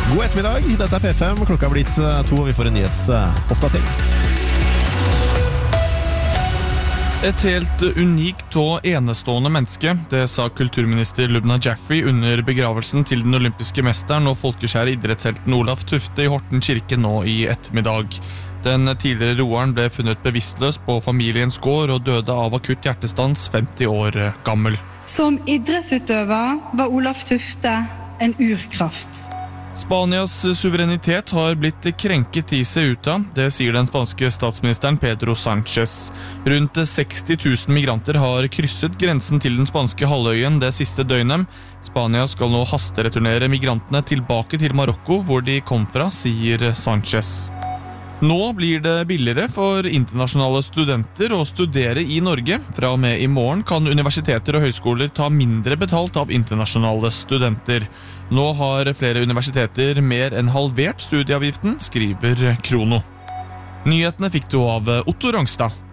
God ettermiddag, dette P5, klokka blitt 2 og vi får en nyhetsoppdatering. Et helt unikt og enestående menneske, det sa kulturminister Lubna Jaffrey under begravelsen til den olympiske mesteren og folkeskjære idrettshelten Olaf Tufte i Horten kirke nå i ettermiddag. Den tidligere roeren ble funnet bevisstløs på familiens gård og døde av akutt hjertestans 50 år gammel. Som idrettsutøver var Olaf Tufte en urkraft. Spanias suverenitet har blitt krenket i Ceuta, det sier den spanske statsministeren Pedro Sánchez. Rundt 60 000 migranter har krysset grensen til den spanske halvøyen det siste døgnet. Spania skal nå hastereturnere migrantene tilbake til Marokko, hvor de kom fra, sier Sánchez. Nå blir det billigere for internasjonale studenter å studere i Norge. Fra og med i morgen kan universiteter og høyskoler ta mindre betalt av internasjonale studenter. Nå har flere universiteter mer enn halvert studieavgiften, skriver Krono. Nyhetene fikk du av Otto Rangstad.